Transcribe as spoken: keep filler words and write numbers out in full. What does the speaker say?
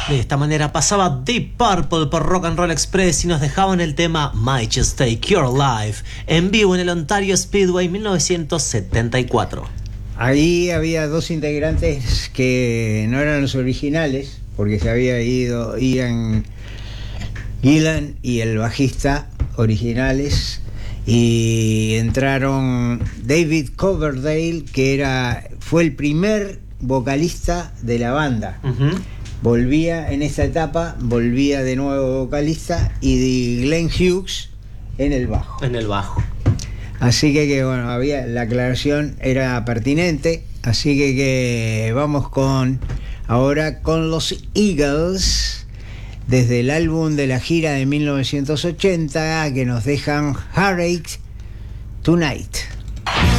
De esta manera pasaba Deep Purple por Rock and Roll Express y nos dejaban el tema Might Just Take Your Life en vivo en el Ontario Speedway mil novecientos setenta y cuatro. Ahí había dos integrantes que no eran los originales, porque se había ido Ian Gillan y el bajista originales, y entraron David Coverdale, que era fue el primer vocalista de la banda. Uh-huh. Volvía en esta etapa, volvía de nuevo vocalista, y Glenn Hughes en el bajo. En el bajo. Así que, que bueno, había, la aclaración era pertinente. Así que, que vamos con ahora con los Eagles, desde el álbum de la gira de mil novecientos ochenta, que nos dejan Heartache Tonight.